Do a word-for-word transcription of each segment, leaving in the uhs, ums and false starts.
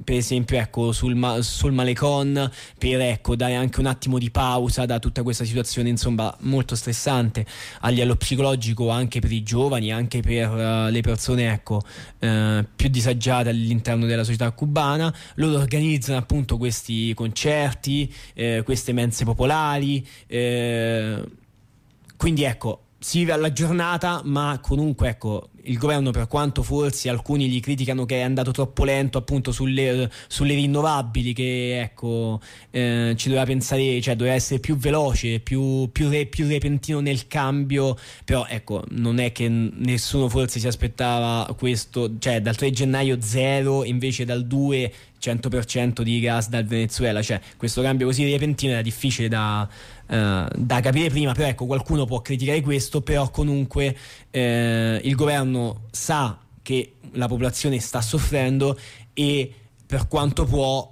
per esempio ecco sul, ma- sul Malecon, per ecco dare anche un attimo di pausa da tutta questa situazione insomma molto stressante a livello psicologico, anche per i giovani, anche per uh, le persone ecco uh, più disagiate all'interno della società cubana. Loro organizzano appunto questi concerti, eh, queste mense popolari, eh, quindi ecco si vive alla giornata, ma comunque ecco il governo, per quanto forse alcuni gli criticano che è andato troppo lento appunto sulle, sulle rinnovabili, che ecco eh, ci doveva pensare, cioè doveva essere più veloce, più, più, re, più repentino nel cambio, però ecco non è che nessuno forse si aspettava questo, cioè dal tre gennaio zero invece dal due cento per cento di gas dal Venezuela, cioè questo cambio così repentino era difficile da, uh, da capire prima, però ecco qualcuno può criticare questo, però comunque eh, il governo sa che la popolazione sta soffrendo e per quanto può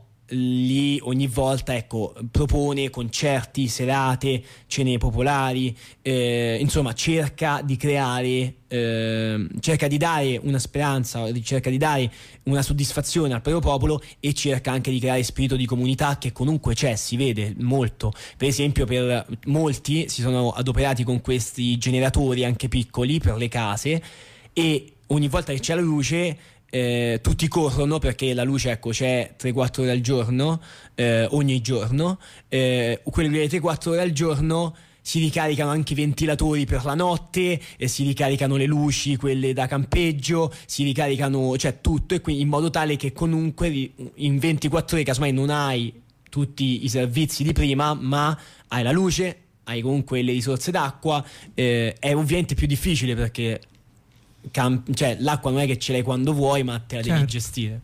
lì ogni volta ecco propone concerti, serate, cene popolari, eh, insomma cerca di creare eh, cerca di dare una speranza, cerca di dare una soddisfazione al proprio popolo e cerca anche di creare spirito di comunità che comunque c'è, si vede molto. Per esempio per molti si sono adoperati con questi generatori anche piccoli per le case e ogni volta che c'è la luce Eh, tutti corrono perché la luce ecco c'è tre quattro ore al giorno, eh, ogni giorno, eh, quelle tre quattro ore al giorno si ricaricano anche i ventilatori per la notte e si ricaricano le luci, quelle da campeggio, si ricaricano, cioè tutto, e quindi in modo tale che comunque in ventiquattro ore casomai non hai tutti i servizi di prima, ma hai la luce, hai comunque le risorse d'acqua, eh, è ovviamente più difficile perché Camp- cioè l'acqua non è che ce l'hai quando vuoi, ma te la devi certo. gestire.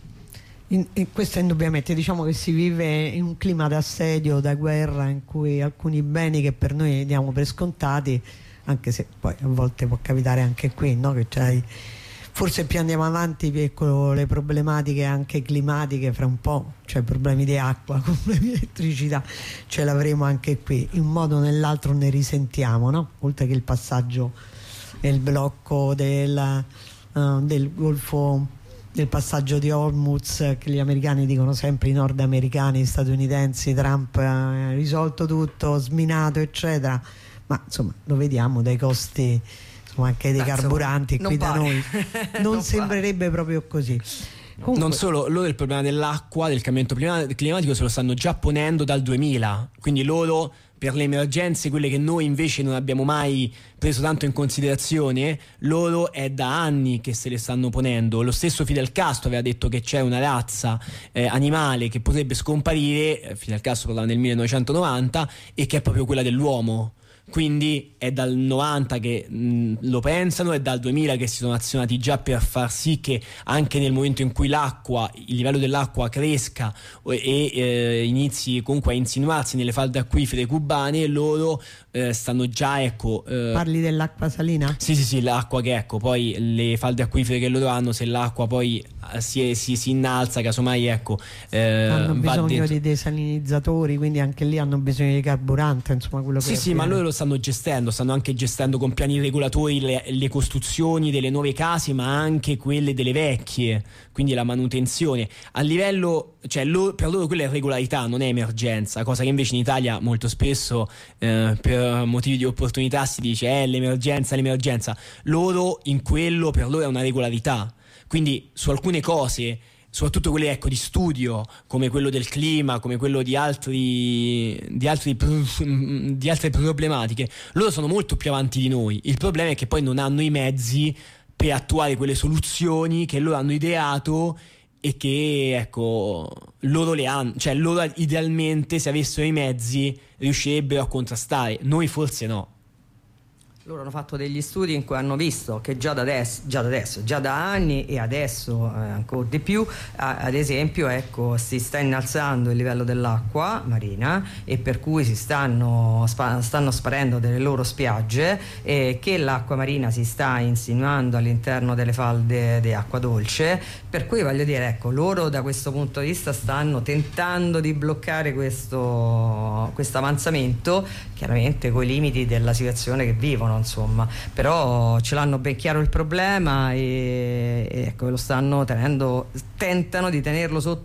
In, in questo indubbiamente diciamo che si vive in un clima d'assedio, da guerra, in cui alcuni beni che per noi diamo per scontati, anche se poi a volte può capitare anche qui, no? Che c'hai, forse più andiamo avanti più con le problematiche anche climatiche, fra un po', cioè problemi di acqua, problemi di elettricità, ce l'avremo anche qui, in un modo o nell'altro ne risentiamo, no? Oltre che il passaggio e il blocco del, uh, del Golfo, del passaggio di Hormuz, che gli americani dicono sempre, i nordamericani, statunitensi, Trump ha risolto tutto, sminato eccetera, ma insomma lo vediamo dai costi insomma, anche dei Beh, carburanti qui da noi non, non sembrerebbe pare. proprio così. Comunque. Non solo, loro il problema dell'acqua, del cambiamento climatico se lo stanno già ponendo dal duemila, quindi loro per le emergenze, quelle che noi invece non abbiamo mai preso tanto in considerazione, loro è da anni che se le stanno ponendo. Lo stesso Fidel Castro aveva detto che c'è una razza eh, animale che potrebbe scomparire, Fidel Castro parlava nel millenovecentonovanta, e che è proprio quella dell'uomo. Quindi è dal novanta che mh, lo pensano, è dal duemila che si sono azionati già per far sì che anche nel momento in cui l'acqua, il livello dell'acqua cresca e eh, inizi comunque a insinuarsi nelle falde acquifere cubane, loro eh, stanno già ecco eh, parli dell'acqua salina? Sì sì sì, l'acqua che ecco poi le falde acquifere che loro hanno, se l'acqua poi si, si, si innalza, casomai ecco eh, hanno bisogno dentro. di desalinizzatori, quindi anche lì hanno bisogno di carburante, insomma quello che sì sì, ma loro lo stanno gestendo, stanno anche gestendo con piani regolatori le, le costruzioni delle nuove case, ma anche quelle delle vecchie, quindi la manutenzione a livello, cioè lo, per loro quella è regolarità, non è emergenza, cosa che invece in Italia molto spesso eh, per motivi di opportunità si dice è eh, l'emergenza, l'emergenza. Loro in quello per loro è una regolarità, quindi su alcune cose, soprattutto quelle ecco di studio come quello del clima, come quello di altri di altri di altre problematiche, loro sono molto più avanti di noi. Il problema è che poi non hanno i mezzi per attuare quelle soluzioni che loro hanno ideato e che ecco loro le hanno, cioè loro idealmente se avessero i mezzi riuscirebbero a contrastare, noi forse no. Loro hanno fatto degli studi in cui hanno visto che già da adesso, già da, adesso, già da anni e adesso eh, ancora di più, a, ad esempio ecco, si sta innalzando il livello dell'acqua marina e per cui si stanno, spa, stanno sparendo delle loro spiagge, e che l'acqua marina si sta insinuando all'interno delle falde di acqua dolce, per cui voglio dire ecco, loro da questo punto di vista stanno tentando di bloccare questo avanzamento, chiaramente coi limiti della situazione che vivono, insomma, però ce l'hanno ben chiaro il problema e, e ecco, lo stanno tenendo, tentano di tenerlo sotto